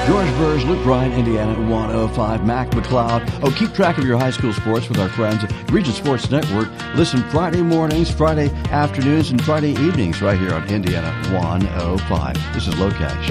George Burrs, Luke Bryan, Indiana 105, Mac McLeod. Oh, keep track of your high school sports with our friends at Region Sports Network. Listen Friday mornings, Friday afternoons, and Friday evenings right here on Indiana 105. This is Locash.